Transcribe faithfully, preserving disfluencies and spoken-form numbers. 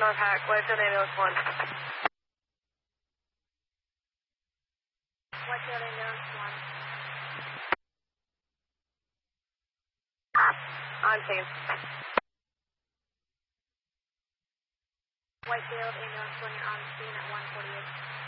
North Hack, Whitefield ambulance one. Whitefield ambulance one. On scene. Whitefield ambulance one, you're on scene at one forty-eight.